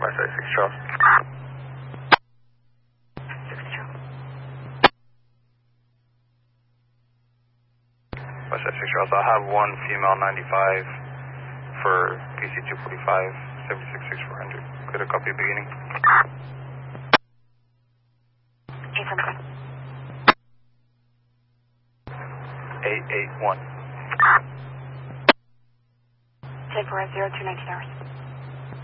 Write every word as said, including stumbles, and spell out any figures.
Marseille six Charles. six Charles. Marseille six Charles. I'll have one female ninety-five for P C two forty-five, seventy-six six four hundred. Could a copy beginning? eight seven seven. eight eight one. Take for zero two nineteen hours.